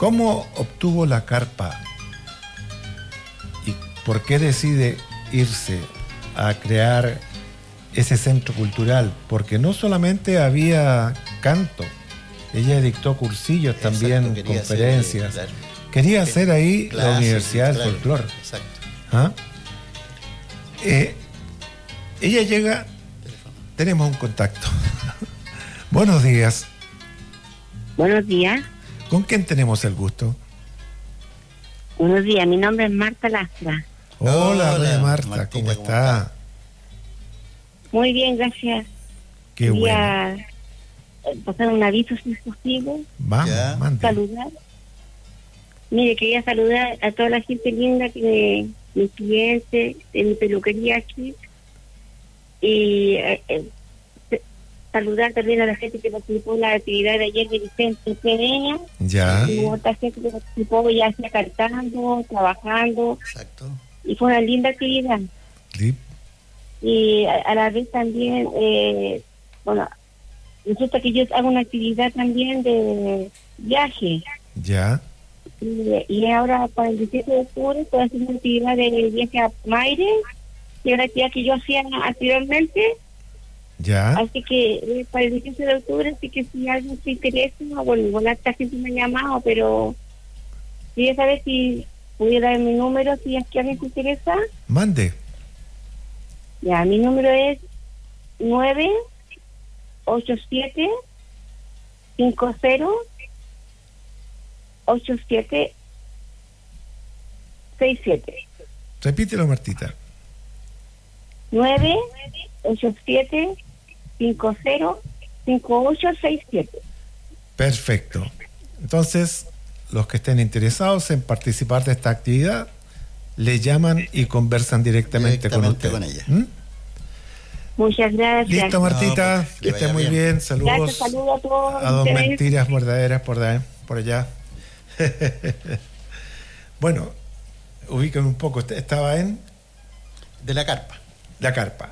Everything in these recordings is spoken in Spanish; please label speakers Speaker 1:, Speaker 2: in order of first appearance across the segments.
Speaker 1: ¿Cómo obtuvo la carpa? ¿Y por qué decide irse a crear ese centro cultural? Porque no solamente había canto, ella dictó cursillos también, conferencias. Quería hacer ahí la Universidad del Folclore.
Speaker 2: Exacto.
Speaker 1: ¿Ah? Ella llega, tenemos un contacto. Buenos días.
Speaker 3: Buenos días.
Speaker 1: ¿Con quién tenemos el gusto?
Speaker 3: Buenos días, mi nombre es Marta Lastra.
Speaker 1: Hola, doña Marta,
Speaker 2: Martita,
Speaker 1: ¿cómo está?
Speaker 3: Muy bien, gracias.
Speaker 1: Qué bueno.
Speaker 3: Quería pasar un aviso si es posible.
Speaker 1: Vamos, mande.
Speaker 3: Saludar. Mire, quería saludar a toda la gente linda que mis clientes de mi peluquería aquí. Y saludar también a la gente que participó en la actividad de ayer de Vicente Pereña.
Speaker 1: Ya.
Speaker 3: Y otra gente que participó ya sea cantando, trabajando.
Speaker 2: Exacto.
Speaker 3: Y fue una linda actividad.
Speaker 1: Sí.
Speaker 3: Y a la vez también, bueno, resulta que yo hago una actividad también de viaje.
Speaker 1: Ya.
Speaker 3: Y ahora para el 17 de octubre estoy haciendo una actividad de viaje a Maire, que era una actividad que yo hacía anteriormente.
Speaker 1: Ya.
Speaker 3: Así que para el 17 de octubre, así que si alguien se interesa, bueno, igual esta gente me ha llamado, pero quería saber si pudiera dar mi número, si es que alguien se interesa.
Speaker 1: Mande.
Speaker 3: Ya, mi número es 987 50 8767.
Speaker 1: Repítelo, Martita.
Speaker 3: 987 50 5867.
Speaker 1: Perfecto. Entonces, los que estén interesados en participar de esta actividad, le llaman y conversan directamente con usted.
Speaker 2: con ella.
Speaker 1: ¿Mm?
Speaker 3: Muchas gracias.
Speaker 1: Listo, Martita.
Speaker 2: No, pues,
Speaker 1: que esté muy bien. Saludos.
Speaker 3: Gracias, saludos a todos.
Speaker 1: A dos
Speaker 3: ustedes.
Speaker 1: mentiras verdaderas por allá. Bueno, ubíquenme un poco. Estaba en
Speaker 2: De la carpa.
Speaker 1: la carpa.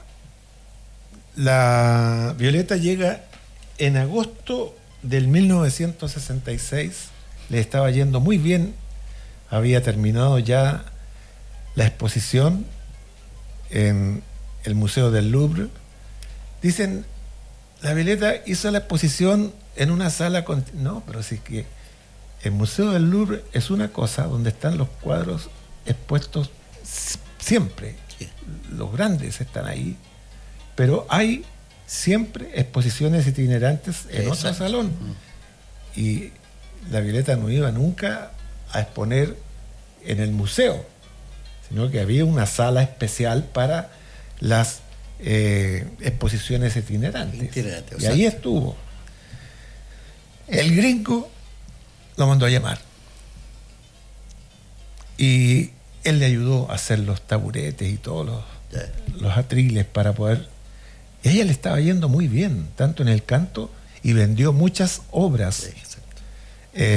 Speaker 1: La Violeta llega en agosto del 1966. Le estaba yendo muy bien. Había terminado ya la exposición en el Museo del Louvre. Dicen, la Violeta hizo la exposición en una sala con... No, pero sí que el Museo del Louvre es una cosa donde están los cuadros expuestos siempre.
Speaker 2: Sí.
Speaker 1: Los grandes están ahí, pero hay siempre exposiciones itinerantes en otro
Speaker 2: Exacto.
Speaker 1: salón. Y la Violeta no iba nunca a exponer en el museo, sino que había una sala especial para las exposiciones itinerantes. Y ahí estuvo. El gringo lo mandó a llamar. Y él le ayudó a hacer los taburetes y todos los atriles para poder... Y a ella le estaba yendo muy bien, tanto en el canto, y vendió muchas obras.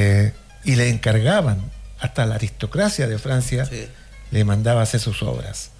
Speaker 1: Y le encargaban, hasta la aristocracia de Francia le mandaba hacer sus obras.